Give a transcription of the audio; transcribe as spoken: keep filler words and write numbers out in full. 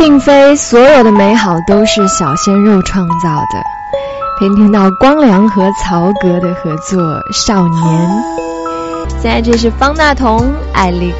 并非所有的美好都是小鲜肉创造的。陪你听到光良和曹格的合作《少年》。现在这是方大同、艾利